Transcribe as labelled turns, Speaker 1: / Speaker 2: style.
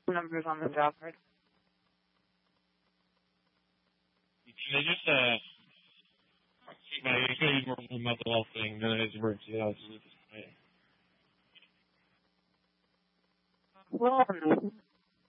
Speaker 1: numbers on the job card.
Speaker 2: Can I just, it's going to be more about the whole thing than it is emergency houses at this point.
Speaker 1: Well,